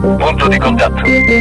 Punto di contatto.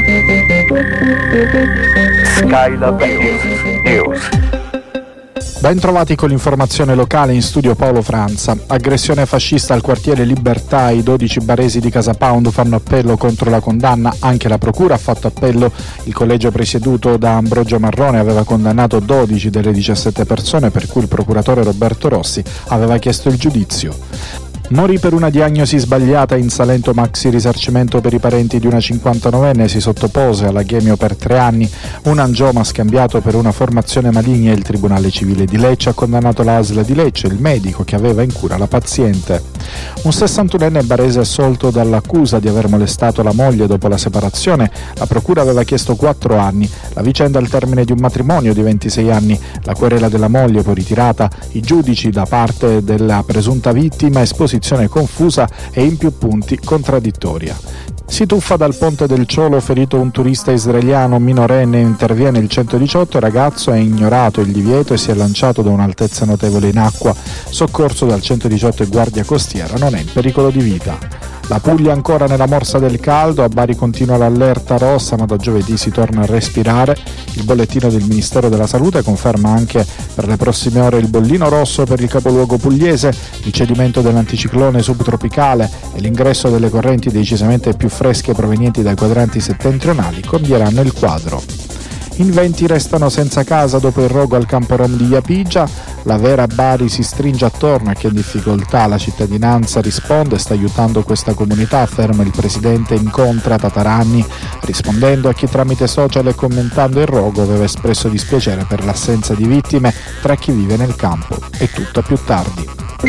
Skylab News. Ben trovati con l'informazione locale, in studio Paolo Franza. Aggressione fascista al quartiere Libertà, i 12 baresi di Casa Pound fanno appello contro la condanna, anche la procura ha fatto appello. Il collegio presieduto da Ambrogio Marrone aveva condannato 12 delle 17 persone per cui il procuratore Roberto Rossi aveva chiesto il giudizio. Morì per una diagnosi sbagliata in Salento maxi risarcimento per i parenti di una 59enne, si sottopose alla chemio per 3 anni, un angioma scambiato per una formazione maligna. Il Tribunale Civile di Lecce ha condannato la ASL di Lecce, il medico che aveva in cura la paziente. Un 61enne barese assolto dall'accusa di aver molestato la moglie dopo la separazione, la procura aveva chiesto 4 anni, la vicenda al termine di un matrimonio di 26 anni, la querela della moglie poi ritirata, i giudici da parte della presunta vittima, esposizione confusa e in più punti contraddittoria. Si tuffa dal ponte del Ciolo, ferito un turista israeliano minorenne, interviene il 118, il ragazzo ha ignorato il divieto e si è lanciato da un'altezza notevole in acqua, soccorso dal 118 e guardia costiera, non è in pericolo di vita. La Puglia ancora nella morsa del caldo, a Bari continua l'allerta rossa ma da giovedì si torna a respirare. Il bollettino del Ministero della Salute conferma anche per le prossime ore il bollino rosso per il capoluogo pugliese, il cedimento dell'anticiclone subtropicale e l'ingresso delle correnti decisamente più fresche provenienti dai quadranti settentrionali cambieranno il quadro. In 20 restano senza casa dopo il rogo al campo rom di Iapigia. La Vera Bari si stringe attorno a chi è in difficoltà. La cittadinanza risponde e sta aiutando questa comunità, afferma il presidente Incontra Tataranni, rispondendo a chi tramite social e commentando il rogo aveva espresso dispiacere per l'assenza di vittime tra chi vive nel campo. È tutto più tardi.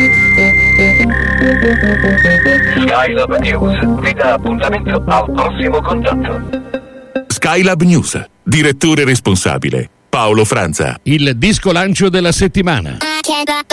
Skylab News vi dà appuntamento al prossimo contatto. Skylab News, direttore responsabile Paolo Franza. Il disco lancio della settimana.